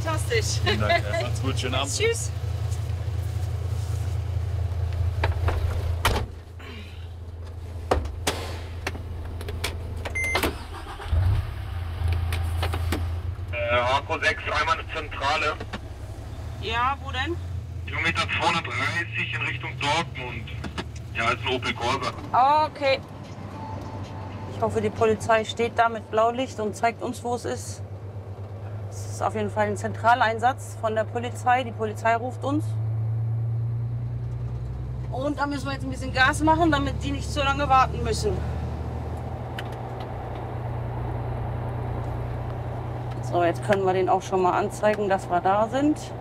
fantastisch. Vielen Dank. Macht's gut. Schönen Abend. Tschüss. Arco 6, einmal eine Zentrale. Ja, wo denn? Kilometer 230 in Richtung Dortmund. Ja, ist ein Opel Corsa. Okay. Ich hoffe, die Polizei steht da mit Blaulicht und zeigt uns, wo es ist. Es ist auf jeden Fall ein Zentraleinsatz von der Polizei. Die Polizei ruft uns. Und da müssen wir jetzt ein bisschen Gas machen, damit die nicht so lange warten müssen. So, jetzt können wir den auch schon mal anzeigen, dass wir da sind.